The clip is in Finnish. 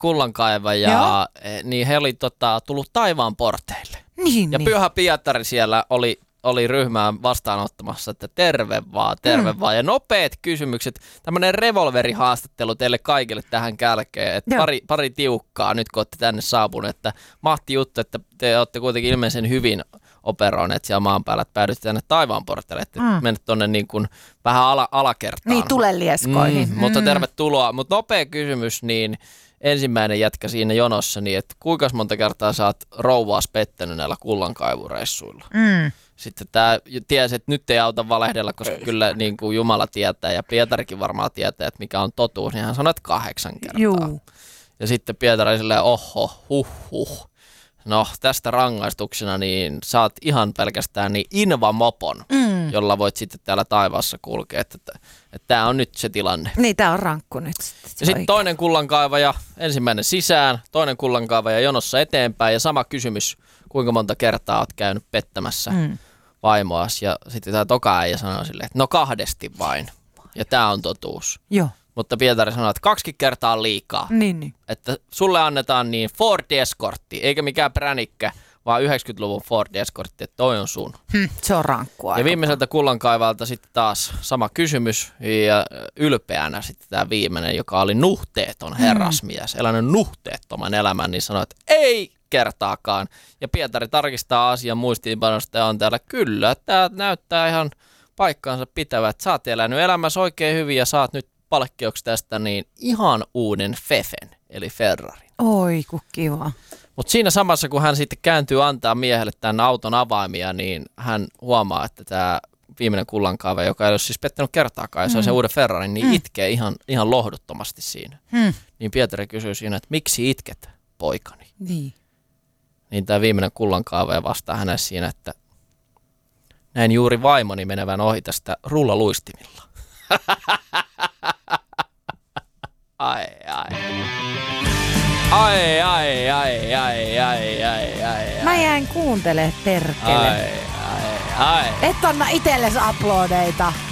kullankaivajaa, niin he oli tullut taivaan porteille. Niin, ja Pyhä Pietari siellä oli ryhmään vastaanottamassa, että terve vaan. Ja nopeat kysymykset, tämmöinen revolverihaastattelu teille kaikille tähän kälkeen, että pari tiukkaa nyt kun olette tänne saapuneet, että mahti juttu, että te olette kuitenkin ilmeisen hyvin operoineet siellä maan päällä, että päädytte tänne taivaanporteille, että menet tuonne niin kuin vähän alakertaan. Niin, tulelieskoihin. Mutta tervetuloa. Mutta nopea kysymys, niin ensimmäinen jätkä siinä jonossa, niin että kuinka monta kertaa sä oot rouvaas pettänyt näillä kullankaivureissuilla? Sitten tämä tiesi, että nyt ei auta valehdella, koska kyllä niin kuin Jumala tietää ja Pietarikin varmaan tietää, että mikä on totuus, niin hän sanoi, että 8 kertaa. Juu. Ja sitten Pietari silleen, huh. No tästä rangaistuksena niin saat ihan pelkästään niin invamopon, jolla voit sitten täällä taivaassa kulkea, että tämä on nyt se tilanne. Niin, tämä on rankku nyt. Ja sitten toinen kullankaivaja, ensimmäinen sisään, toinen kullankaivaja jonossa eteenpäin ja sama kysymys, kuinka monta kertaa olet käynyt pettämässä vaimoas. Ja sitten tämä toka äijä sanoi silleen, että no 2 vain. Ja tämä on totuus. Joo. Mutta Pietari sanoi, että 2 kertaa on liikaa. Niin. Että sulle annetaan niin Ford Escortti, eikä mikään pränikkä, vaan 90-luvun Ford Escortti, että toi on sun. Se on rankkua. Ja viimeiseltä kullankaivalta sitten taas sama kysymys ja ylpeänä sitten tämä viimeinen, joka oli nuhteeton herrasmies, elänyt nuhteettoman elämän, niin sanoi, että ei kertaakaan. Ja Pietari tarkistaa asian muistiinpanosta ja on täällä kyllä, tämä näyttää ihan paikkaansa pitävä, että sä oot elänyt elämässä oikein hyvin ja saat nyt palkkioksi tästä niin ihan uuden Fefen, eli Ferrarin. Oi, kun kiva. Mutta siinä samassa, kun hän sitten kääntyy antaa miehelle tämän auton avaimia, niin hän huomaa, että tämä viimeinen kullankaivaja, joka ei ole siis pettänyt kertaakaan, ja se on se uuden Ferrarin, niin itkee ihan lohduttomasti siinä. Niin Pietari kysyy siinä, että miksi itket, poikani? Niin tämä viimeinen kullankaivaja vastaa hänelle siinä, että näin juuri vaimoni menevän ohi tästä rullaluistimilla. Ai. Mä jäin kuuntelemaan perkele. Ai. Et anna itsellesi aplodeita.